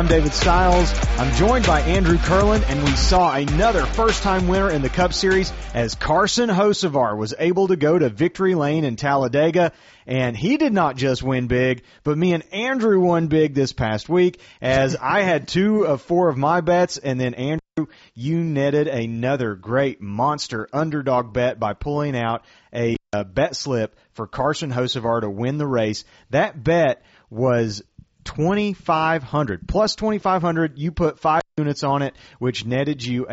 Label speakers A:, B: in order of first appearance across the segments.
A: I'm David Stiles. I'm joined by Andrew Curlin, and we saw another first-time winner in the Cup Series as Carson Hocevar was able to go to Victory Lane in Talladega. And he did not just win big, but me and Andrew won big this past week as I had 2 of 4 of my bets, and then Andrew, you netted another great monster underdog bet by pulling out a bet slip for Carson Hocevar to win the race. That bet was $2,500 plus $2,500. You put 5 units on it, which netted you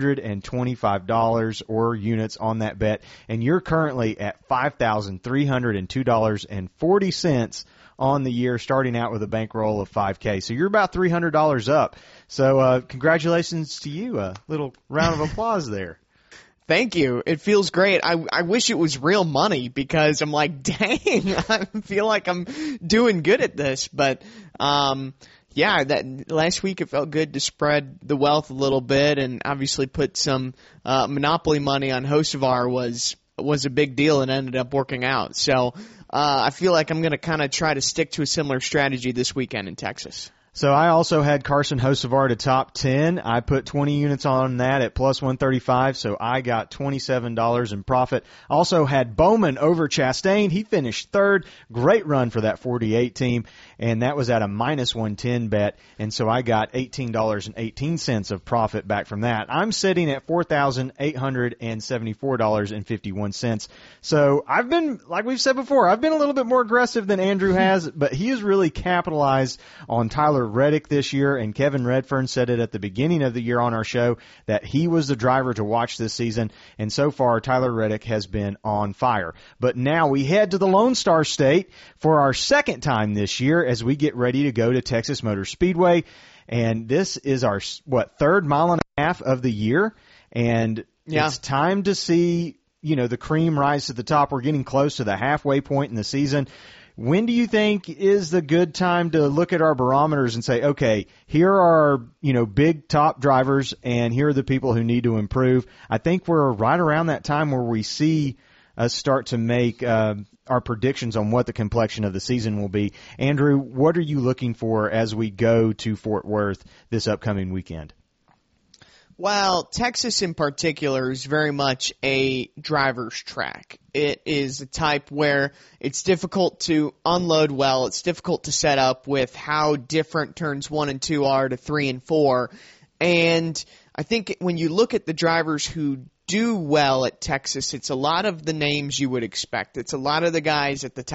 A: $125 or units on that bet, and you're currently at $5,302.40 on the year, starting out with a bankroll of $5K. So you're about $300 up. So congratulations to you. A little round of applause there.
B: Thank you. It feels great. I wish it was real money because I'm like, dang, I feel like I'm doing good at this. But, yeah, that last week it felt good to spread the wealth a little bit, and obviously put some monopoly money on Hocevar was a big deal and ended up working out. So I feel like I'm going to kind of try to stick to a similar strategy this weekend in Texas.
A: So I also had Carson Hocevar to top 10. I put 20 units on that at plus 135, so I got $27 in profit. Also had Bowman over Chastain. He finished third. Great run for that 48 team, and that was at a minus 110 bet, and so I got $18.18 of profit back from that. I'm sitting at $4,874.51. So I've been, like we've said before, I've been a little bit more aggressive than Andrew has, but he has really capitalized on Tyler Reddick this year, and Kevin Redfern said it at the beginning of the year on our show that he was the driver to watch this season, and so far Tyler Reddick has been on fire. But now we head to the Lone Star State for our second time this year as we get ready to go to Texas Motor Speedway, and this is our, third mile and a half of the year, and It's time to see, the cream rise to the top. We're getting close to the halfway point in the season. When do you think is the good time to look at our barometers and say, okay, here are, big top drivers and here are the people who need to improve? I think we're right around that time where we see us start to make our predictions on what the complexion of the season will be. Andrew, what are you looking for as we go to Fort Worth this upcoming weekend?
B: Well, Texas in particular is very much a driver's track. It is a type where it's difficult to unload well. It's difficult to set up with how different turns 1 and 2 are to 3 and 4. And I think when you look at the drivers who do well at Texas, it's a lot of the names you would expect. It's a lot of the guys at the top